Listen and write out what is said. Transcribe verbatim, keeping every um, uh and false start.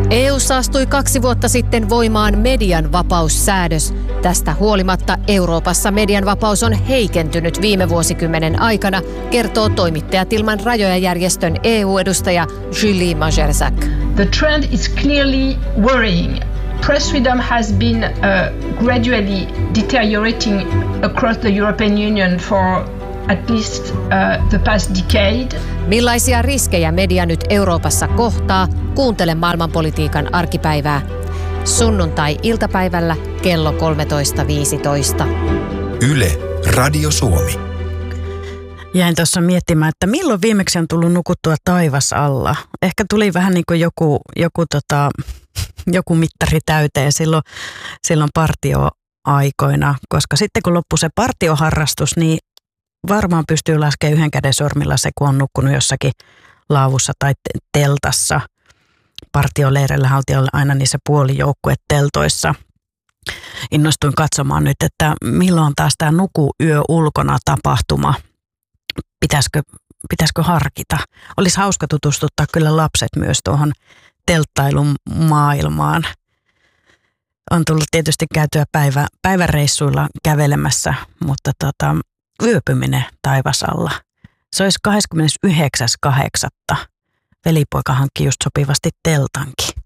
E U:ssa astui kaksi vuotta sitten voimaan median vapaussäädös. Tästä huolimatta Euroopassa median vapaus on heikentynyt viime vuosikymmenen aikana, kertoo Toimittajat ilman rajoja -järjestön E U-edustaja Julie Majerczak. The trend is clearly worrying. Press freedom has been uh, gradually deteriorating across the European Union for at least uh, the past decade. Millaisia riskejä media nyt Euroopassa kohtaa? Kuuntele maailmanpolitiikan arkipäivää. Sunnuntai-iltapäivällä kello kolmetoista viisitoista. Yle, Radio Suomi. Jäin tuossa miettimään, että milloin viimeksi on tullut nukuttua taivas alla. Ehkä tuli vähän niin kuin joku, joku, tota, joku mittari täyteen silloin, silloin partioaikoina, koska sitten kun loppui se partioharrastus, niin varmaan pystyy laskemaan yhden käden sormilla se, kun on nukkunut jossakin laavussa tai teltassa. Partioleireillä oltiin aina niissä puolijoukkueteltoissa. Innostuin katsomaan nyt, että milloin taas tämä nuku yö ulkona tapahtuma. Pitäisikö, pitäisikö harkita? Olisi hauska tutustuttaa kyllä lapset myös tuohon telttailun maailmaan. On tullut tietysti käytyä päivä, päiväreissuilla kävelemässä, mutta tota, yöpyminen taivasalla. Se olisi kahdeskymmenesyhdeksäs kahdeksatta Velipoika hankki just sopivasti teltankin.